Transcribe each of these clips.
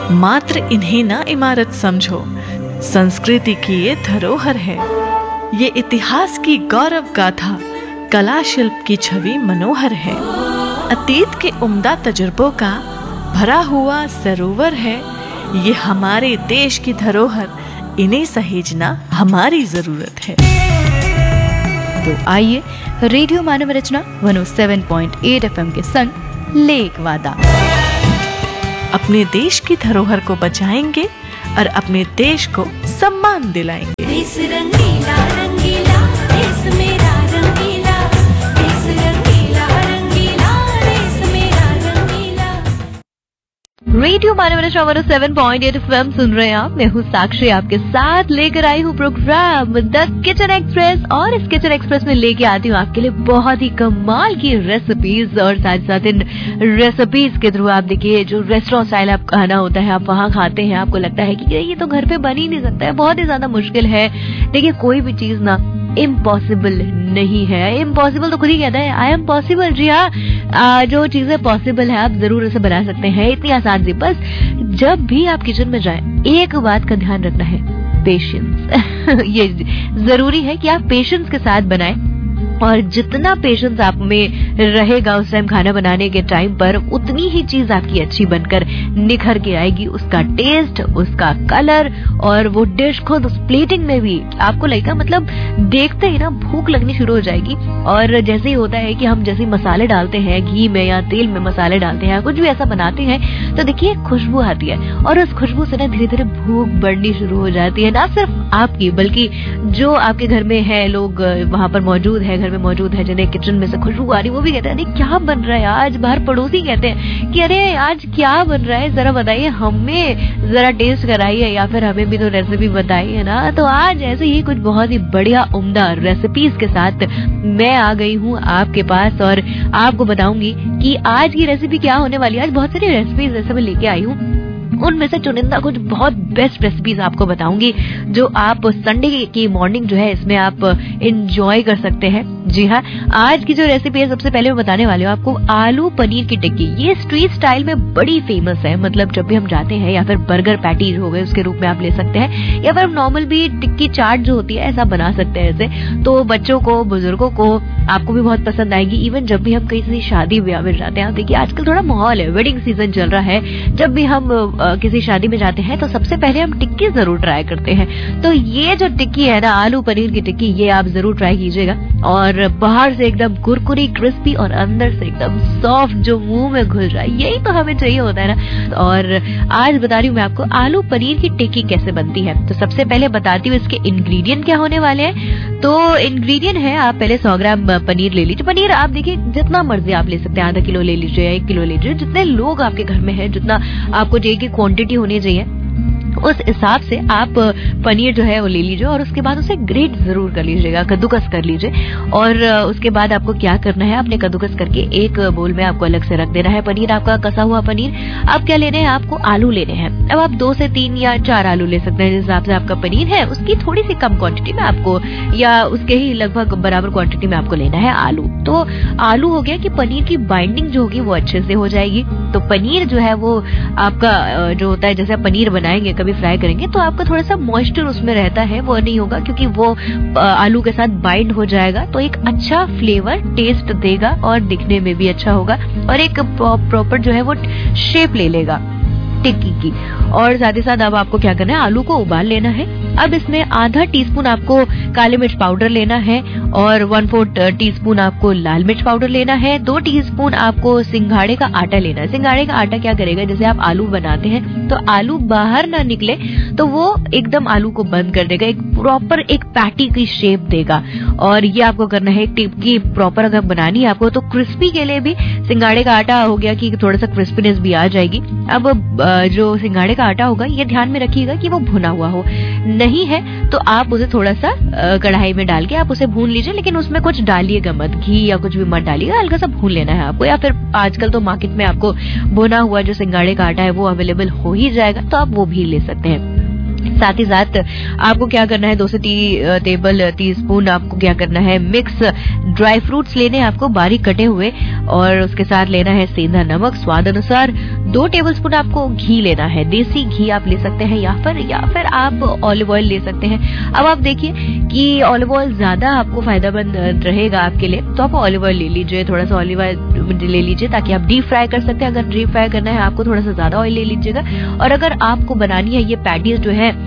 मात्र इन्हें ना इमारत समझो, संस्कृति की ये धरोहर है। ये इतिहास की गौरव गाथा, कला शिल्प की छवि मनोहर है। अतीत के उम्दा तजुर्बों का भरा हुआ सरोवर है। ये हमारे देश की धरोहर, इन्हें सहेजना हमारी जरूरत है। तो आइए रेडियो मानव रचना 107.8 FM के संग लेक वादा अपने देश की धरोहर को बचाएंगे और अपने देश को सम्मान दिलाएंगे। देश रंगीला रंगीला, देश मेरा रंगीला, देश रंगीला रंगीला, देश मेरा रंगीला। रेडियो मानव रचना 107.8 FM सुन रहे हैं आप। मैं हूँ साक्षी, आपके साथ लेकर आई हूँ प्रोग्राम द किचन एक्सप्रेस। और इस किचन एक्सप्रेस में लेके आती हूँ आपके लिए बहुत ही कमाल की रेसिपीज, और साथ साथ इन रेसिपीज के थ्रू आप देखिए जो रेस्टोरेंट स्टाइल आप खाना होता है आप वहाँ खाते हैं, आपको लगता है कि ये तो घर पे बन ही नहीं सकता है, बहुत ही ज्यादा मुश्किल है। देखिए कोई भी चीज ना इम्पॉसिबल नहीं है। इम्पॉसिबल तो खुद ही कहता है आई एम पॉसिबल। जी हाँ, जो चीजें पॉसिबल है आप जरूर उसे बना सकते हैं, इतनी आसान सी। बस जब भी आप किचन में जाएं एक बात का ध्यान रखना है, पेशेंस। ये जरूरी है कि आप पेशेंस के साथ बनाएं, और जितना पेशेंस आप में रहेगा उस टाइम खाना बनाने के टाइम पर, उतनी ही चीज आपकी अच्छी बनकर निखर के आएगी। उसका टेस्ट, उसका कलर, और वो डिश खुद उस प्लेटिंग में भी आपको लगेगा, मतलब देखते ही ना भूख लगनी शुरू हो जाएगी। और जैसे ही होता है कि हम जैसे मसाले डालते हैं घी में या तेल में, मसाले डालते हैं, कुछ भी ऐसा बनाते हैं, तो देखिए खुशबू आती है, और उस खुशबू से ना धीरे धीरे भूख बढ़नी शुरू हो जाती है। ना सिर्फ आपकी बल्कि जो आपके घर में है, लोग वहां पर मौजूद है, घर में मौजूद है, जिन्हें किचन में से खुशबू आ रही, वो भी कहते हैं अरे क्या बन रहा है आज। बाहर पड़ोसी कहते हैं कि अरे आज क्या बन रहा है, जरा बताइए, हमें जरा टेस्ट कराइए, या फिर हमें भी तो रेसिपी बताइए ना। तो आज ऐसे ही कुछ बहुत ही बढ़िया उम्दा रेसिपीज के साथ मैं आ गई हूँ आपके पास, और आपको बताऊंगी कि आज की रेसिपी क्या होने वाली है। आज बहुत सारी रेसिपीज ऐसे मैं लेके आई हूँ, उनमें से चुनिंदा कुछ बहुत बेस्ट रेसिपीज आपको बताऊंगी, जो आप संडे की मॉर्निंग जो है इसमें आप एंजॉय कर सकते हैं। जी हाँ, आज की जो रेसिपी है सबसे पहले मैं बताने वाली हूँ आपको आलू पनीर की टिक्की। ये स्ट्रीट स्टाइल में बड़ी फेमस है, मतलब जब भी हम जाते हैं, या फिर बर्गर पैटीज हो गए उसके रूप में आप ले सकते हैं, या फिर नॉर्मल भी टिक्की चाट जो होती है ऐसा बना सकते हैं ऐसे। तो बच्चों को, बुजुर्गों को, आपको भी बहुत पसंद आएगी। इवन जब भी हम किसी शादी ब्याह में जाते हैं, देखिए आजकल थोड़ा माहौल है, वेडिंग सीजन चल रहा है, जब भी हम किसी शादी में जाते हैं तो सबसे पहले हम टिक्की जरूर ट्राई करते हैं। तो ये जो टिक्की है ना, आलू पनीर की टिक्की, ये आप जरूर ट्राई कीजिएगा। और बाहर से एकदम कुरकुरी क्रिस्पी और अंदर से एकदम सॉफ्ट, जो मुंह में घुल रहा है, यही तो हमें चाहिए होता है ना। और आज बता रही हूँ मैं आपको आलू पनीर की टिक्की कैसे बनती है। तो सबसे पहले बताती हूँ इसके इंग्रेडिएंट क्या होने वाले हैं। तो इंग्रेडिएंट है, आप पहले 100 ग्राम पनीर ले लीजिए। पनीर आप देखिए जितना मर्जी आप ले सकते हैं, आधा किलो ले लीजिए या 1 किलो ले लीजिए, जितने लोग आपके घर में है, जितना आपको चाहिए कि क्वांटिटी होनी चाहिए उस हिसाब से आप पनीर जो है वो ले लीजिए। और उसके बाद उसे ग्रेट जरूर कर लीजिएगा, कद्दूकस कर लीजिए। और उसके बाद आपको क्या करना है, आपने कद्दूकस करके एक बोल में आपको अलग से रख देना है पनीर, आपका कसा हुआ पनीर। अब क्या लेने हैं, आपको आलू लेने हैं। अब आप 2 से 3 या 4 आलू ले सकते हैं, जिस हिसाब से आपका पनीर है उसकी थोड़ी सी कम क्वांटिटी में आपको, या उसके ही लगभग बराबर क्वांटिटी में आपको लेना है आलू। तो आलू हो गया कि पनीर की बाइंडिंग जो होगी वो अच्छे से हो जाएगी। तो पनीर जो है वो आपका जो होता है, जैसे आप पनीर बनाएंगे कभी फ्राई करेंगे तो आपका थोड़ा सा मॉइस्चर उसमें रहता है, वो नहीं होगा, क्योंकि वो आलू के साथ बाइंड हो जाएगा। तो एक अच्छा फ्लेवर टेस्ट देगा और दिखने में भी अच्छा होगा, और एक प्रॉपर जो है वो शेप ले लेगा टिक्की की। और साथ ही साथ अब आपको क्या करना है, आलू को उबाल लेना है। अब इसमें आधा टीस्पून आपको काली मिर्च पाउडर लेना है, और 1/4 टीस्पून आपको लाल मिर्च पाउडर लेना है। 2 टीस्पून आपको सिंघाड़े का आटा लेना है। सिंघाड़े का आटा क्या करेगा, जैसे आप आलू बनाते हैं तो आलू बाहर ना निकले, तो वो एकदम आलू को बंद कर देगा, एक प्रॉपर एक पैटी की शेप देगा। और ये आपको करना है टिक्की प्रॉपर अगर बनानी है आपको, तो क्रिस्पी के लिए भी सिंघाड़े का आटा हो गया कि थोड़ा सा क्रिस्पीनेस भी आ जाएगी। अब जो सिंघाड़े का आटा होगा ये ध्यान में रखिएगा कि वो भुना हुआ हो, नहीं है तो आप उसे थोड़ा सा कढ़ाई में डाल के आप उसे भून लीजिए, लेकिन उसमें कुछ डालिएगा मत, घी या कुछ भी मत डालिएगा, हल्का सा भून लेना है आपको। या फिर आजकल तो मार्केट में आपको भुना हुआ जो सिंघाड़े का आटा है वो अवेलेबल हो ही जाएगा, तो आप वो भी ले सकते हैं। साथ ही साथ आपको क्या करना है, 2 से 3 टेबल टीस्पून आपको क्या करना है, मिक्स ड्राई फ्रूट्स लेने हैं आपको बारीक कटे हुए, और उसके साथ लेना है सेंधा नमक स्वाद अनुसार, 2 टेबलस्पून आपको घी लेना है। देसी घी आप ले सकते हैं या फिर आप ऑलिव ऑयल ले सकते हैं। अब आप देखिए कि ऑलिव ऑयल ज्यादा आपको फायदेमंद रहेगा आपके लिए, तो आप ऑलिव ऑयल ले लीजिए, थोड़ा सा ऑलिव ऑयल ले लीजिए ताकि आप डीप फ्राई कर सकते हैं। अगर डीप फ्राई करना है आपको थोड़ा सा ज्यादा ऑयल ले लीजिएगा। और अगर आपको बनानी है ये पैटीज जो है,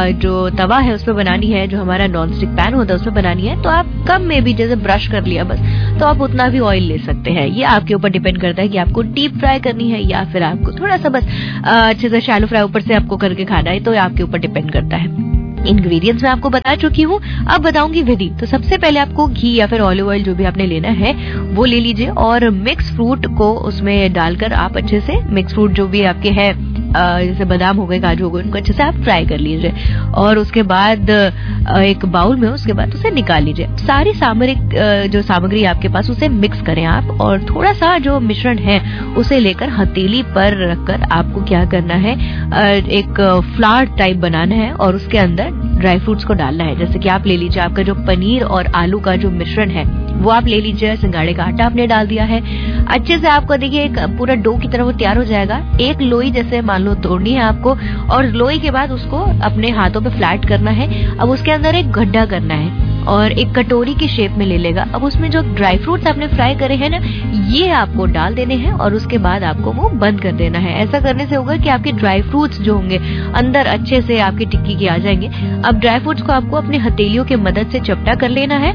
जो तवा है उसमें बनानी है, जो हमारा नॉन स्टिक पैन होता है उसमें बनानी है, तो आप कम में भी जैसे ब्रश कर लिया बस, तो आप उतना भी ऑयल ले सकते हैं। ये आपके ऊपर डिपेंड करता है कि आपको डीप फ्राई करनी है या फिर आपको थोड़ा सा बस अच्छे से शैलो फ्राई ऊपर से आपको करके खाना है, तो आपके ऊपर डिपेंड करता है। इंग्रेडिएंट्स मैं आपको बता चुकी हूँ, अब बताऊंगी विधि। तो सबसे पहले आपको घी या फिर ऑलिव ऑयल जो भी आपने लेना है वो ले लीजिए और मिक्स फ्रूट को उसमें डालकर आप अच्छे से, मिक्स फ्रूट जो भी आपके है जैसे बादाम हो गए, काजू हो गए, उनको अच्छे से आप फ्राई कर लीजिए। और उसके बाद एक बाउल में उसके बाद उसे निकाल लीजिए। सारी जो सामग्री आपके पास उसे मिक्स करें आप, और थोड़ा सा जो मिश्रण है उसे लेकर हथेली पर रखकर आपको क्या करना है, एक फ्लावर टाइप बनाना है और उसके अंदर ड्राई फ्रूट्स को डालना है। जैसे कि आप ले लीजिए आपका जो पनीर और आलू का जो मिश्रण है वो आप ले लीजिए। सिंगाड़े का आटा आपने डाल दिया है, अच्छे से आपको देखिए एक पूरा डो की तरह वो तैयार हो जाएगा। एक लोई जैसे मान लो तोड़नी है आपको, और लोई के बाद उसको अपने हाथों पे फ्लैट करना है। अब उसके अंदर एक गड्ढा करना है और एक कटोरी की शेप में ले लेगा। अब उसमें जो ड्राई फ्रूट्स आपने फ्राई करे हैं ना, ये आपको डाल देने हैं और उसके बाद आपको वो बंद कर देना है। ऐसा करने से होगा कि आपके ड्राई फ्रूट्स जो होंगे अंदर अच्छे से आपकी टिक्की के आ जाएंगे। अब ड्राई फ्रूट्स को आपको अपने हथेलियों की मदद से चपटा कर लेना है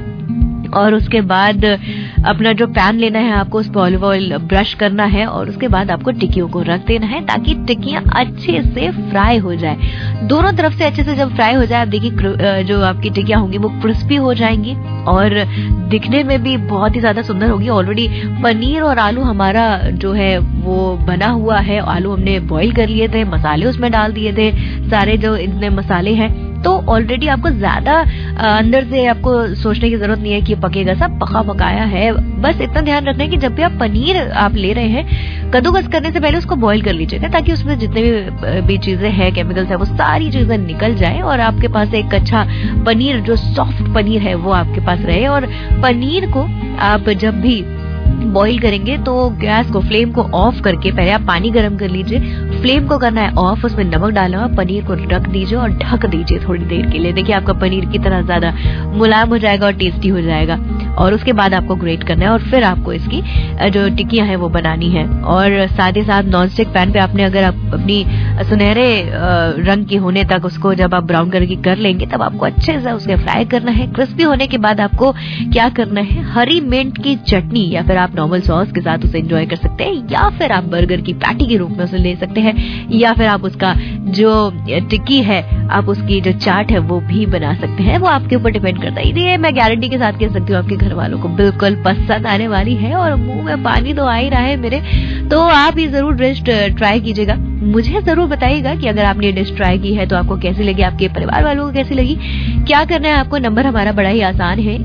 और उसके बाद अपना जो पैन लेना है आपको, उस पर ऑलिव ऑयल ब्रश करना है और उसके बाद आपको टिक्कियों को रख देना है ताकि टिक्कियां अच्छे से फ्राई हो जाए। दोनों तरफ से अच्छे से जब फ्राई हो जाए, आप देखिए जो आपकी टिक्कियां होंगी वो क्रिस्पी हो जाएंगी और दिखने में भी बहुत ही ज्यादा सुंदर होगी। ऑलरेडी पनीर और आलू हमारा जो है वो बना हुआ है। आलू हमने बॉईल कर लिए थे, मसाले उसमें डाल दिए थे, सारे जो इतने मसाले हैं, तो ऑलरेडी आपको ज्यादा अंदर से आपको सोचने की जरूरत नहीं है कि पकेगा, सब पका पकाया है। बस इतना ध्यान रखना है कि जब भी आप पनीर आप ले रहे हैं, कद्दूकस करने से पहले उसको बॉईल कर लीजिएगा ताकि उसमें जितने भी चीजें हैं, केमिकल्स है, वो सारी चीजें निकल जाए और आपके पास एक अच्छा पनीर, जो सॉफ्ट पनीर है वो आपके पास रहे। और पनीर को आप जब भी बॉईल करेंगे तो गैस को, फ्लेम को ऑफ करके पहले आप पानी गर्म कर लीजिए, फ्लेम को करना है ऑफ, उसमें नमक डालना, पनीर को रख दीजिए और ढक दीजिए थोड़ी देर के लिए। देखिए आपका पनीर कितना ज्यादा मुलायम हो जाएगा और टेस्टी हो जाएगा। और उसके बाद आपको ग्रेट करना है और फिर आपको इसकी जो टिक्कियां हैं वो बनानी है। और साथ ही साथ नॉनस्टिक पैन पे आपने अगर आप अपनी सुनहरे रंग की होने तक उसको जब आप ब्राउन कलर की कर लेंगे, तब आपको अच्छे से उसके फ्राई करना है। क्रिस्पी होने के बाद आपको क्या करना है, हरी मिंट की चटनी या फिर आप नॉर्मल सॉस के साथ उसे एंजॉय कर सकते हैं, या फिर आप बर्गर की पैटी के रूप में उसे ले सकते हैं, या फिर आप उसका जो टिक्की है, आप उसकी जो चाट है वो भी बना सकते हैं। वो आपके ऊपर डिपेंड करता है। ये मैं गारंटी के साथ कह सकती हूँ आपके घर वालों को बिल्कुल पसंद आने वाली है और मुंह में पानी तो आ ही रहा है मेरे। तो आप ये जरूर डिश ट्राई कीजिएगा, मुझे जरूर बताइएगा कि अगर आपने ये डिश ट्राई की है तो आपको कैसी लगी, आपके परिवार वालों को कैसी लगी। क्या करना है आपको, नंबर हमारा बड़ा ही आसान है,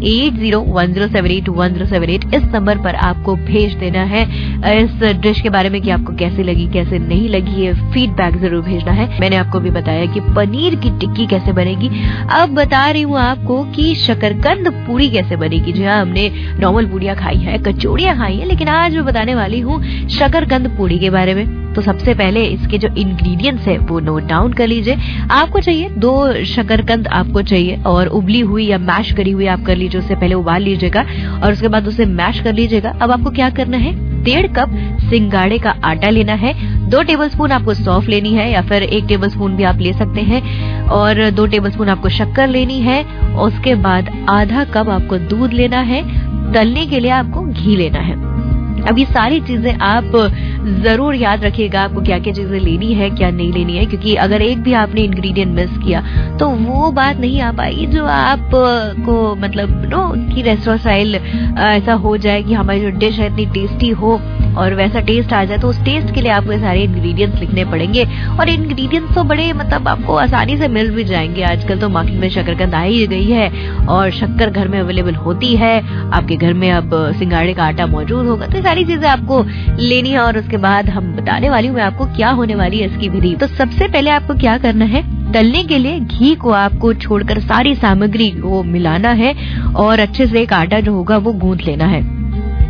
8010781078। इस नंबर पर आपको भेज देना है इस डिश के बारे में कि आपको कैसी लगी, कैसे नहीं लगी, ये फीडबैक जरूर भेजना है। मैंने आपको भी बताया कि पनीर की टिक्की कैसे बनेगी। अब बता रही हूँ आपको कि शकरकंद पूरी कैसे बनेगी। जी हाँ, हमने नॉर्मल पूड़ियाँ खाई है, कचौड़ियाँ खाई है, लेकिन आज मैं बताने वाली हूँ शकरकंद पूरी के बारे में। तो सबसे पहले इसके जो इंग्रेडिएंट्स है वो नोट डाउन कर लीजिए। आपको चाहिए 2 शकरकंद आपको चाहिए, और उबली हुई या मैश करी हुई आप कर लीजिए, उससे पहले उबाल लीजिएगा और उसके बाद उसे मैश कर लीजिएगा। अब आपको क्या करना है, 1.5 कप सिंगाड़े का आटा लेना है, 2 टेबलस्पून आपको सौंफ लेनी है या फिर 1 टेबलस्पून भी आप ले सकते हैं, और 2 टेबलस्पून आपको शक्कर लेनी है। उसके बाद आधा कप आपको दूध लेना है, तलने के लिए आपको घी लेना है। अब ये सारी चीजें आप जरूर याद रखिएगा, आपको क्या क्या चीजें लेनी है, क्या नहीं लेनी है, क्योंकि अगर एक भी आपने इंग्रेडिएंट मिस किया तो वो बात नहीं आ पाएगी जो आप को मतलब कि रेस्टोरेंट स्टाइल ऐसा हो जाए कि हमारी जो डिश है इतनी टेस्टी हो और वैसा टेस्ट आ जाए। तो उस टेस्ट के लिए आपको ये सारे इंग्रेडिएंट्स लिखने पड़ेंगे, और इंग्रेडिएंट्स तो बड़े मतलब आपको आसानी से मिल भी जाएंगे। आजकल तो मार्केट में शकरकंद आ ही गई है और शक्कर घर में अवेलेबल होती है, आपके घर में अब सिंगाड़े का आटा मौजूद होगा। तो सारी चीजें आपको लेनी है और उसके बाद हम बताने वाली हूँ मैं आपको क्या होने वाली है इसकी विधि। तो सबसे पहले आपको क्या करना है, तलने के लिए घी को आपको छोड़कर सारी सामग्री को मिलाना है और अच्छे से एक आटा जो होगा वो गूंथ लेना है।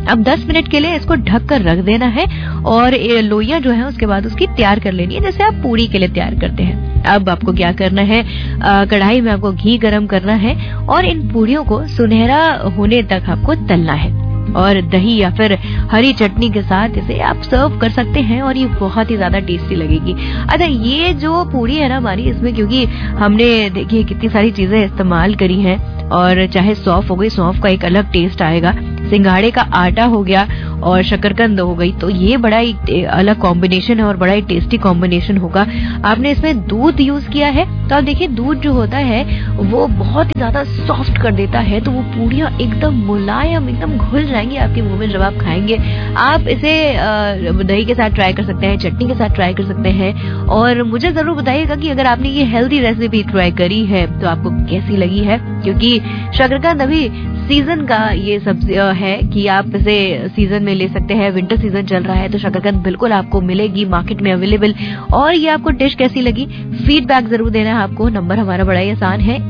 अब 10 मिनट के लिए इसको ढक कर रख देना है और लोइयां जो है उसके बाद उसकी तैयार कर लेनी है, जैसे आप पूरी के लिए तैयार करते हैं। अब आपको क्या करना है, कढ़ाई में आपको घी गरम करना है और इन पूरियों को सुनहरा होने तक आपको तलना है और दही या फिर हरी चटनी के साथ इसे आप सर्व कर सकते हैं और ये बहुत ही ज्यादा टेस्टी लगेगी। अच्छा, ये जो पूरी है ना हमारी, इसमें क्योंकि हमने देखिए कितनी सारी चीजें इस्तेमाल करी हैं और चाहे सौंफ हो गई, सौंफ का एक अलग टेस्ट आएगा, सिंघाड़े का आटा हो गया और शकरकंद हो गई, तो ये बड़ा ही अलग कॉम्बिनेशन है और बड़ा ही टेस्टी कॉम्बिनेशन होगा। आपने इसमें दूध यूज किया है तो आप देखिए दूध जो होता है वो बहुत ही ज्यादा सॉफ्ट कर देता है, तो वो पूरियां एकदम मुलायम, एकदम घुल जाएंगी आपके मुंह में जब आप खाएंगे। आप इसे दही के साथ ट्राई कर सकते हैं, चटनी के साथ ट्राई कर सकते हैं और मुझे जरूर बताइएगा कि अगर आपने ये हेल्दी रेसिपी ट्राई करी है तो आपको कैसी लगी है, क्योंकि शकरकंद अभी सीजन का ये सब्जी है कि आप इसे सीजन में ले सकते हैं। विंटर सीजन चल रहा है तो शकरकंद बिल्कुल आपको मिलेगी मार्केट में अवेलेबल। और ये आपको डिश कैसी लगी फीडबैक जरूर देना है आपको। नंबर हमारा बड़ा ही आसान है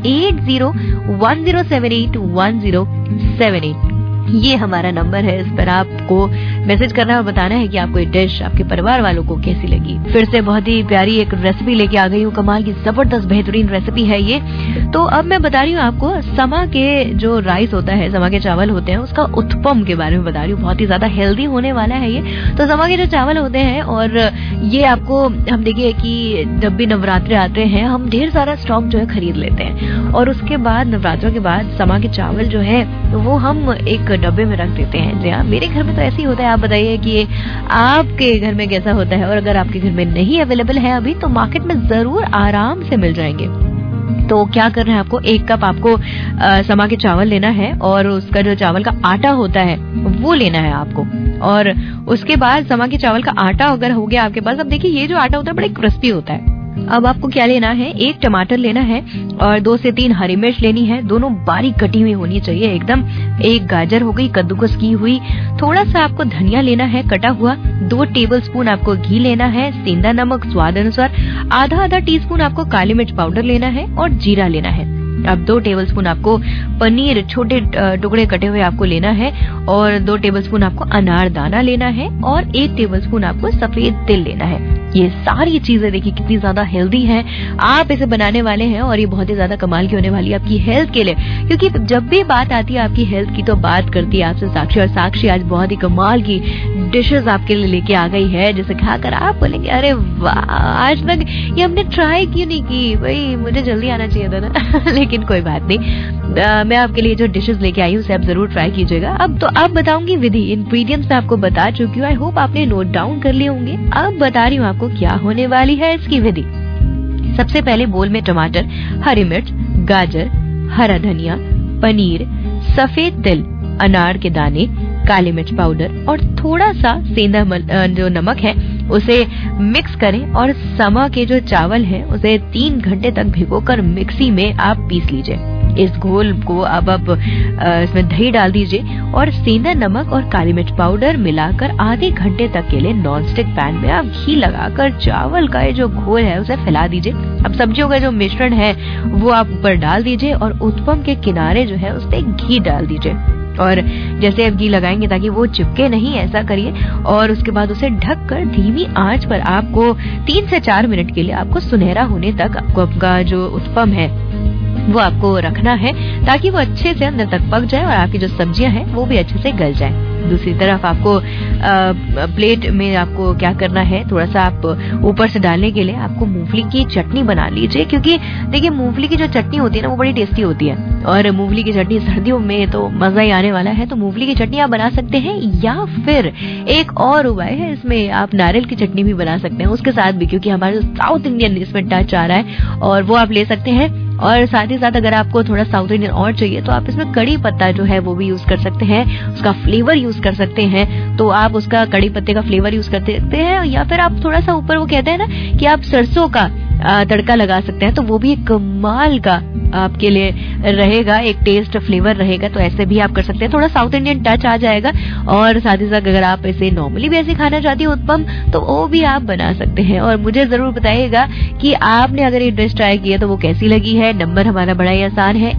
8010781078। ये हमारा नंबर है, इस पर आपको मैसेज करना और बताना है कि आपको ये डिश आपके परिवार वालों को कैसी लगी। फिर से बहुत ही प्यारी एक रेसिपी लेके आ गई हूँ, कमाल की जबरदस्त बेहतरीन रेसिपी है ये। तो अब मैं बता रही हूँ आपको समा के जो राइस होता है, समा के चावल होते हैं, उसका उत्पम के बारे में बता रही हूँ। बहुत ही ज्यादा हेल्दी होने वाला है ये। तो समा के जो चावल होते हैं और ये आपको हम देखिए कि जब भी नवरात्रे आते हैं हम ढेर सारा स्टॉक जो है खरीद लेते हैं और उसके बाद नवरात्रों के बाद समा के चावल जो है वो हम एक डब्बे में रख देते हैं। जी हाँ, मेरे घर में तो ऐसे ही होता है। आप बताइए कि आपके घर में कैसा होता है, और अगर आपके घर में नहीं अवेलेबल है अभी तो मार्केट में जरूर आराम से मिल जाएंगे। तो क्या करना है आपको, 1 कप आपको समा के चावल लेना है और उसका जो चावल का आटा होता है वो लेना है आपको। और उसके बाद समा के चावल का आटा अगर हो गया आपके पास, अब देखिए ये जो आटा होता है बड़ा क्रिस्पी होता है। अब आपको क्या लेना है, 1 टमाटर लेना है और 2 से 3 हरी मिर्च लेनी है, दोनों बारीक कटी हुई होनी चाहिए एकदम। 1 गाजर हो गई कद्दूकस की हुई। थोड़ा सा आपको धनिया लेना है कटा हुआ। 2 टेबलस्पून आपको घी लेना है। सेंधा नमक स्वाद अनुसार। आधा टीस्पून आपको काली मिर्च पाउडर लेना है और जीरा लेना है। अब 2 टेबलस्पून आपको पनीर छोटे टुकड़े कटे हुए आपको लेना है और 2 टेबलस्पून आपको अनार दाना लेना है और 1 टेबलस्पून आपको सफेद तिल लेना है। ये सारी चीजें देखिए कितनी ज्यादा हेल्दी हैं। आप इसे बनाने वाले हैं और ये बहुत ही ज्यादा कमाल की होने वाली है आपकी हेल्थ के लिए, क्योंकि जब भी बात आती है आपकी हेल्थ की तो बात करती है आपसे साक्षी। और साक्षी आज बहुत ही कमाल की डिशेस आपके लिए लेके आ गई है, जिसे खाकर आप बोलेंगे अरे वाह, आज तक ये हमने ट्राई क्यों नहीं की, भाई मुझे जल्दी आना चाहिए था ना। लेकिन कोई बात नहीं, मैं आपके लिए जो डिशेस लेके आई हूँ उसे आप जरूर ट्राई कीजिएगा। अब तो अब बताऊंगी विधि। इंग्रेडिएंट्स मैं आपको बता चुकी हूँ, आई होप आपने नोट डाउन कर लिए होंगे। अब बता रही हूँ आपको क्या होने वाली है इसकी विधि। सबसे पहले बोल में टमाटर, हरी मिर्च, गाजर, हरा धनिया, पनीर, सफेद तिल, अनार के दाने, काली मिर्च पाउडर और थोड़ा सा सेंधा जो नमक है उसे मिक्स करें और समा के जो चावल है उसे 3 घंटे तक भिगोकर मिक्सी में आप पीस लीजिए। इस घोल को अब आप इसमें दही डाल दीजिए और सेंधा नमक और काली मिर्च पाउडर मिलाकर आधे घंटे तक के लिए नॉनस्टिक पैन में आप घी लगाकर चावल का ये जो घोल है उसे फैला दीजिए। अब सब्जियों का जो मिश्रण है वो आप ऊपर डाल दीजिए और उत्पम के किनारे जो है उस पे घी डाल दीजिए। और जैसे आप घी लगाएंगे ताकि वो चिपके नहीं, ऐसा करिए। और उसके बाद उसे ढककर धीमी आंच पर आपको 3 से 4 मिनट के लिए आपको सुनहरा होने तक आपको आपका जो उत्पम है वो आपको रखना है ताकि वो अच्छे से अंदर तक पक जाए और आपकी जो सब्जियां हैं वो भी अच्छे से गल जाए। दूसरी तरफ आपको प्लेट में आपको क्या करना है, थोड़ा सा आप ऊपर से डालने के लिए आपको मूंगफली की चटनी बना लीजिए, क्योंकि देखिए मूंगफली की जो चटनी होती है ना वो बड़ी टेस्टी होती है और मूंगफली की चटनी सर्दियों में तो मजा ही आने वाला है। तो मूंगफली की चटनी आप बना सकते हैं या फिर एक और उपाय है, इसमें आप नारियल की चटनी भी बना सकते हैं उसके साथ भी, क्योंकि हमारे साउथ इंडियन इसमें टच आ रहा है और वो आप ले सकते हैं। और साथ ही साथ अगर आपको थोड़ा साउथ इंडियन और चाहिए तो आप इसमें कड़ी पत्ता जो है वो भी यूज कर सकते हैं, उसका फ्लेवर यूज कर सकते हैं। तो आप उसका कड़ी पत्ते का फ्लेवर यूज कर सकते हैं या फिर आप थोड़ा सा ऊपर वो कहते हैं ना कि आप सरसों का तड़का लगा सकते हैं, तो वो भी एक कमाल का आपके लिए रहेगा, एक टेस्ट फ्लेवर रहेगा, तो ऐसे भी आप कर सकते हैं, थोड़ा साउथ इंडियन टच आ जाएगा। और साथ ही साथ अगर आप ऐसे नॉर्मली भी ऐसे खाना चाहती हो उत्पम, तो वो भी आप बना सकते हैं। और मुझे जरूर बताइएगा कि आपने अगर ये डिश ट्राई की है तो वो कैसी लगी है। नंबर हमारा बड़ा ही आसान है,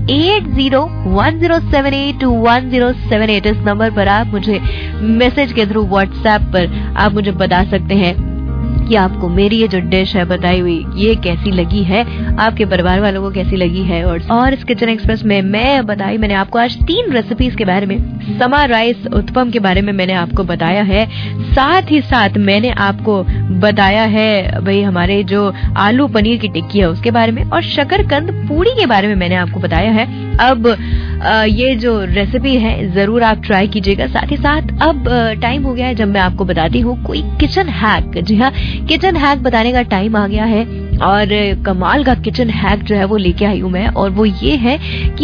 8010781078। इस नंबर पर आप मुझे मैसेज के थ्रू व्हाट्सएप पर आप मुझे बता सकते हैं कि आपको मेरी ये जो डिश है बताई हुई ये कैसी लगी है, आपके परिवार वालों को कैसी लगी है। और इस किचन एक्सप्रेस में मैंने आपको आज 3 रेसिपीज के बारे में, समा राइस उत्पम के बारे में मैंने आपको बताया है। साथ ही साथ मैंने आपको बताया है भाई हमारे जो आलू पनीर की टिक्की है उसके बारे में, और शकरकंद पूड़ी के बारे में मैंने आपको बताया है। अब ये जो रेसिपी है जरूर आप ट्राई कीजिएगा। साथ ही साथ अब टाइम हो गया है जब मैं आपको बताती हूँ कोई किचन हैक। जी हाँ, किचन हैक बताने का टाइम आ गया है, और कमाल का किचन हैक जो है वो लेके आई हूँ मैं, और वो ये है कि